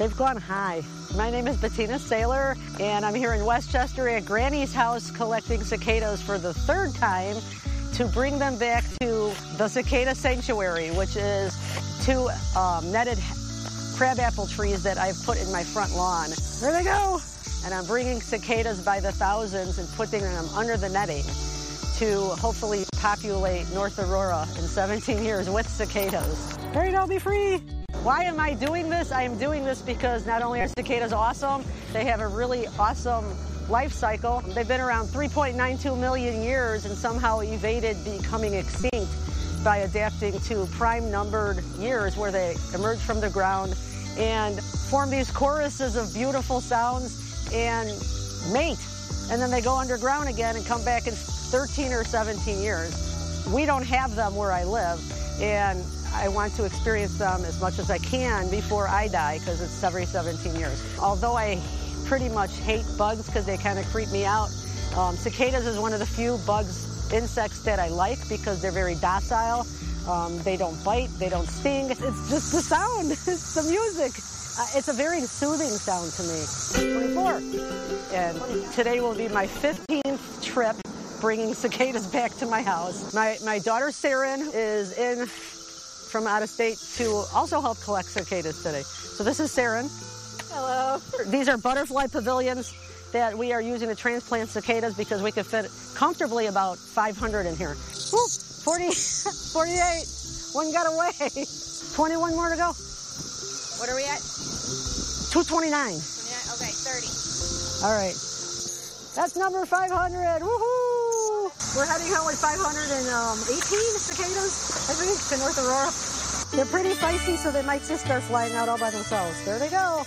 They've gone high. My name is Bettina Saylor, and I'm here in Westchester at Granny's house collecting cicadas for the third time to bring them back to the Cicada Sanctuary, which is two netted crabapple trees that I've put in my front lawn. There they go. And I'm bringing cicadas by the thousands and putting them under the netting to hopefully populate North Aurora in 17 years with cicadas. All right, I'll be free. Why am I doing this? I am doing this because not only are cicadas awesome, they have a really awesome life cycle. They've been around 3.92 million years and somehow evaded becoming extinct by adapting to prime numbered years where they emerge from the ground and form these choruses of beautiful sounds and mate. And then they go underground again and come back in 13 or 17 years. We don't have them where I live, and I want to experience them as much as I can before I die, because it's every 17 years. Although I pretty much hate bugs because they kind of creep me out, cicadas is one of the few insects that I like because they're very docile. They don't bite, they don't sting. It's just the sound, it's the music. It's a very soothing sound to me. 24. And today will be my 15th trip bringing cicadas back to my house. My daughter Saren is in from out of state to also help collect cicadas today. So this is Saren. Hello. These are butterfly pavilions that we are using to transplant cicadas because we could fit comfortably about 500 in here. Woo, 40, 48, one got away. 21 more to go. What are we at? 229. 29, okay, 30. All right. That's number 500. Woohoo! We're heading out with 518 cicadas, I think, to North Aurora. They're pretty feisty, so they might just start flying out all by themselves. There they go.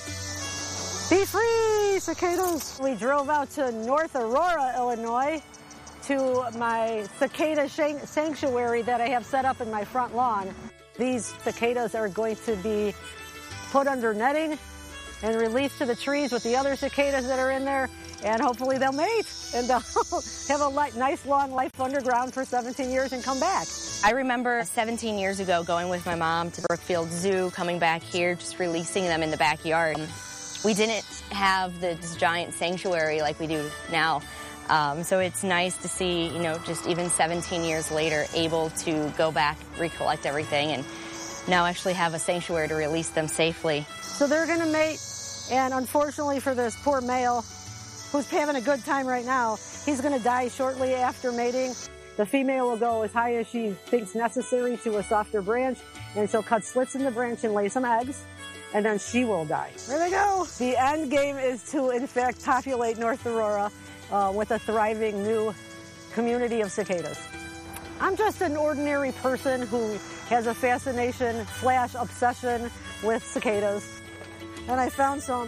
Be free, cicadas. We drove out to North Aurora, Illinois, to my cicada sanctuary that I have set up in my front lawn. These cicadas are going to be put under netting and released to the trees with the other cicadas that are in there, and hopefully they'll mate and they'll have a nice long life underground for 17 years and come back. I remember 17 years ago going with my mom to Brookfield Zoo, coming back here, just releasing them in the backyard. We didn't have this giant sanctuary like we do now. So it's nice to see, just even 17 years later, able to go back, recollect everything, and now actually have a sanctuary to release them safely. So they're going to mate, and unfortunately for this poor male, who's having a good time right now, he's going to die shortly after mating. The female will go as high as she thinks necessary to a softer branch, and she'll cut slits in the branch and lay some eggs, and then she will die. There they go. The end game is to, in fact, populate North Aurora with a thriving new community of cicadas. I'm just an ordinary person who has a fascination / obsession with cicadas, and I found some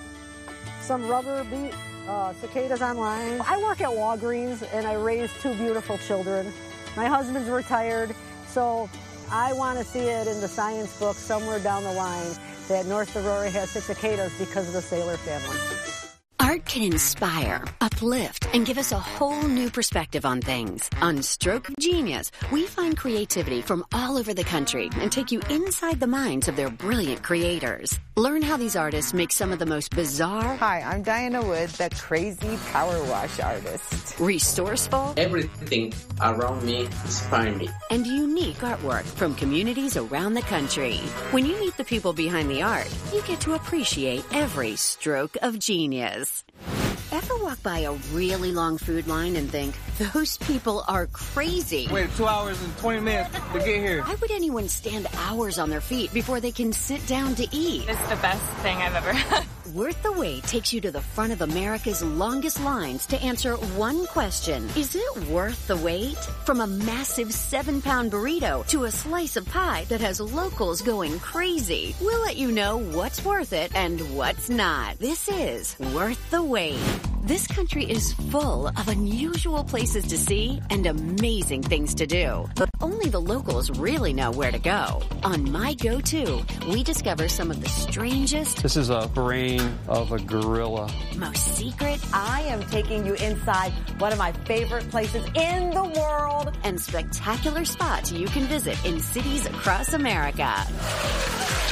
rubber beet cicadas online. I work at Walgreens and I raise two beautiful children. My husband's retired, so I want to see it in the science book somewhere down the line that North Aurora has cicadas because of the Saylor family. Art can inspire, uplift, and give us a whole new perspective on things. On Stroke of Genius, we find creativity from all over the country and take you inside the minds of their brilliant creators. Learn how these artists make some of the most bizarre... Hi, I'm Diana Wood, the crazy power wash artist. Resourceful... Everything around me inspires me. And unique artwork from communities around the country. When you meet the people behind the art, you get to appreciate every stroke of genius. Ever walk by a really long food line and think, those people are crazy? Wait 2 hours and 20 minutes to get here. Why would anyone stand hours on their feet before they can sit down to eat? It's the best thing I've ever had. Worth the Wait takes you to the front of America's longest lines to answer one question. Is it worth the wait? From a massive 7-pound burrito to a slice of pie that has locals going crazy, we'll let you know what's worth it and what's not. This is Worth the Wait. This country is full of unusual places to see and amazing things to do, but only the locals really know where to go. On My Go-To, we discover some of the strangest... This is a brain of a gorilla. Most secret... I am taking you inside one of my favorite places in the world. And spectacular spots you can visit in cities across America.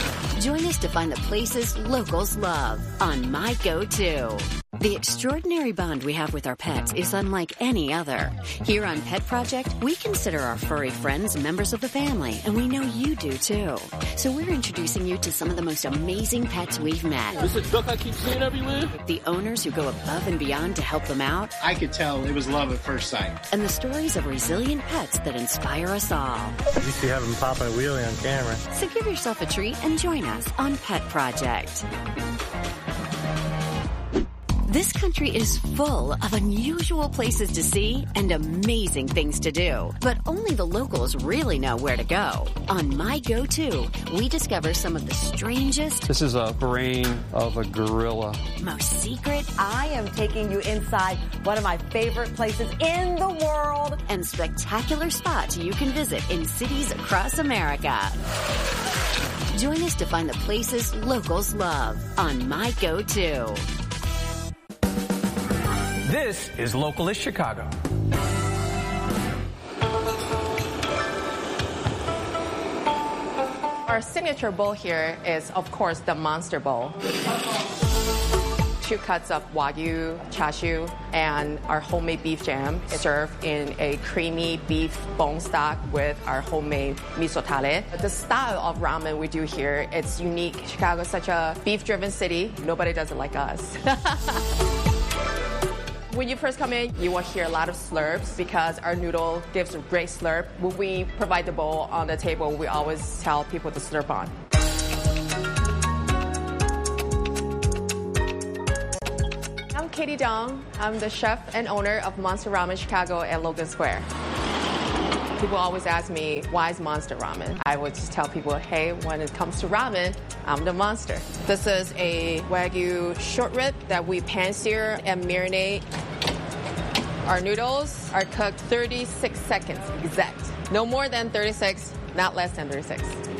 Join us to find the places locals love on My Go-To. The extraordinary bond we have with our pets is unlike any other. Here on Pet Project, we consider our furry friends members of the family, and we know you do too. So we're introducing you to some of the most amazing pets we've met. This is a duck I keep seeing everywhere. The owners who go above and beyond to help them out. I could tell it was love at first sight. And the stories of resilient pets that inspire us all. You used to have them popping a wheelie on camera. So give yourself a treat and join us on Pet Project. This country is full of unusual places to see and amazing things to do. But only the locals really know where to go. On My Go-To, we discover some of the strangest... This is a brain of a gorilla. ...most secret... I am taking you inside one of my favorite places in the world. ...and spectacular spots you can visit in cities across America. Join us to find the places locals love on My Go-To. This is Localist Chicago. Our signature bowl here is, of course, the Monster Bowl. 2 cuts of Wagyu chashu and our homemade beef jam is served in a creamy beef bone stock with our homemade miso tare. The style of ramen we do here, it's unique. Chicago is such a beef-driven city. Nobody does it like us. When you first come in, you will hear a lot of slurps because our noodle gives a great slurp. When we provide the bowl on the table, we always tell people to slurp on. I'm Katie Dong. I'm the chef and owner of Monster Ramen Chicago at Logan Square. People always ask me, why is Monster Ramen? I would just tell people, hey, when it comes to ramen, I'm the monster. This is a Wagyu short rib that we pan-sear and marinate. Our noodles are cooked 36 seconds exact. No more than 36, not less than 36.